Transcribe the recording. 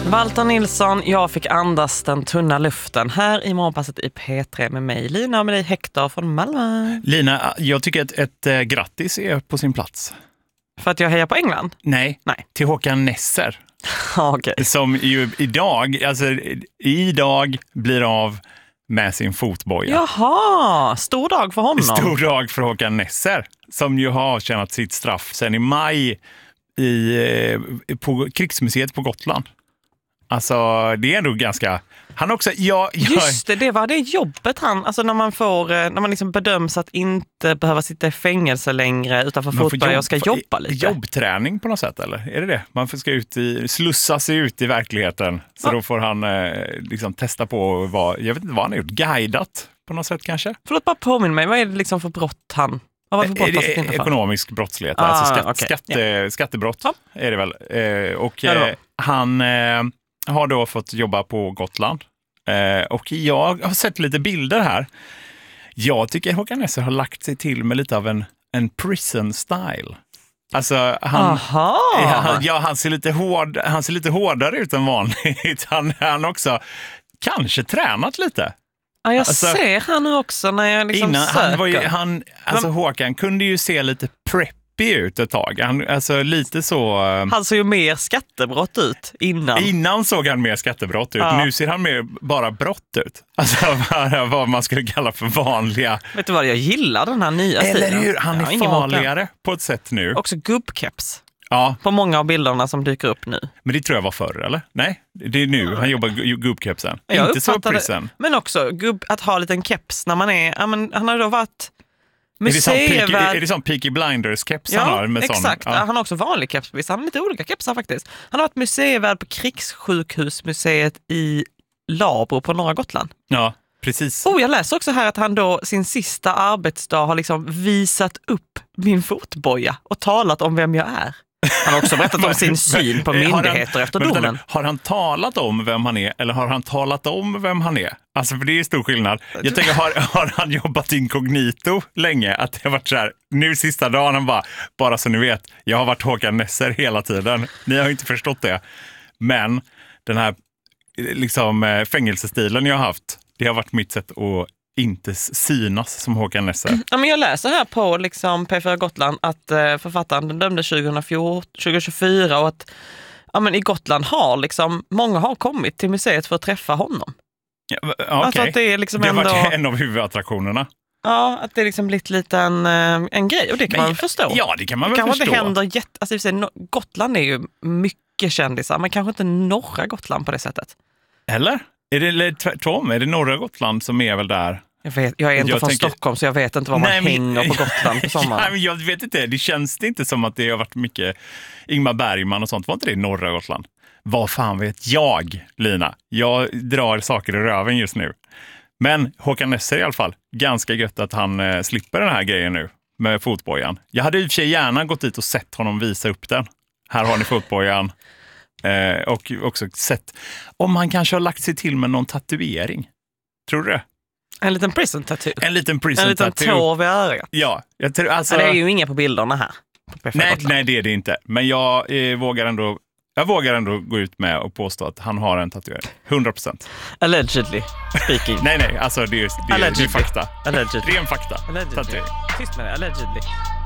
Walter Nilsson, jag fick andas den tunna luften här i Morgonpasset i P3 med mig, Lina, och med dig Hector från Malmö. Lina, jag tycker att ett grattis är på sin plats. För att jag hejar på England? Nej. Till Håkan Nesser. Okay. Som ju idag blir av med sin fotboja. Jaha, stor dag för honom. Stor dag för Håkan Nesser, som ju har tjänat sitt straff sen i maj på Krigsmuseet på Gotland. Alltså, det är ändå ganska... Han också... Just det var det jobbet han... Alltså när man liksom bedöms att inte behöva sitta i fängelse längre utanför fotboll och ska jobba lite. Jobbträning på något sätt, eller? Är det? Man ska slussa sig ut i verkligheten. Så då får han liksom testa på jag vet inte vad han har gjort. Guidat på något sätt kanske? Förlåt, bara påminn mig. Vad är det liksom för brott han... Ekonomisk brottslighet, skattebrott är det väl. Han har då fått jobba på Gotland. Och jag har sett lite bilder här. Jag tycker Håkan Nesser har lagt sig till med lite av en prison style. Alltså han ser lite hårdare ut än vanligt. Han också kanske tränat lite. Ja, jag ser han nu också när jag liksom söker. Håkan kunde ju se lite preppy ut ett tag. Lite så... Han såg ju mer skattebrott ut innan. Innan såg han mer skattebrott ut. Ja. Nu ser han mer bara brott ut. Alltså vad man skulle kalla för vanliga... Vet du vad, jag gillar den här nya stilen. Eller hur? Han är farligare på ett sätt nu. Också gubbkeps. Ja. På många av bilderna som dyker upp nu. Men det tror jag var förr, eller? Nej, det är nu han jobbar gubbkepsen. Inte så prisen. Men också att ha lite en keps när man är... han har då varit... Är det sån Peaky Blinders-keps han har? Med exakt. Sån? Ja. Han har också vanlig keps. Han har lite olika kepsar faktiskt. Han har varit museivärd på Krigssjukhusmuseet i Labro på norra Gotland. Ja, precis. Jag läser också här att han då sin sista arbetsdag har liksom visat upp min fotboja och talat om vem jag är. Han har också berättat om sin syn på myndigheter efter domen. Har han talat om vem han är eller har han talat om vem han är? Alltså för det är stor skillnad. Jag tänker, har han jobbat inkognito länge? Att det har varit så här, nu sista dagen han bara så ni vet, jag har varit Håkan Nesser hela tiden. Ni har inte förstått det. Men den här liksom fängelsestilen jag har haft, det har varit mitt sätt att inte synas som Håkan Nesser. Ja, men jag läser här på liksom P4 Gotland att författaren dömde 2024 och att i Gotland har liksom många har kommit till museet för att träffa honom. Ja, okay. Alltså att det är liksom det har varit en av huvudattraktionerna. Ja, att det är liksom blivit lite en grej och det kan man förstå. Ja, det kan man väl förstå. Det händer Gotland är ju mycket kändisar, men kanske inte norra Gotland på det sättet. Eller? Är det tvärtom? Är det norra Gotland som är väl där? Jag är inte från Stockholm så jag vet inte vad man hänger på Gotland på sommaren. Nej, jag vet inte. Det känns inte som att det har varit mycket Ingmar Bergman och sånt. Var inte det i norra Gotland? Vad fan vet jag, Lina? Jag drar saker i röven just nu. Men Håkan Nesser i alla fall. Ganska gött att han slipper den här grejen nu med fotbojan. Jag hade i och för sig gärna gått dit och sett honom visa upp den. Här har ni fotbojan. Och också sett om han kanske har lagt sig till med någon tatuering. Tror du det? En liten prison tattoo. En liten tår vid ögat. Ja, jag tror alltså... Det är ju inga på bilderna här. Nej, det är det inte. Men jag vågar ändå gå ut med och påstå att han har en tatuering. 100%. Allegedly speaking. nej, alltså det är fakta. Allegedly. Ren fakta. Allegedly. Tyst med det, allegedly.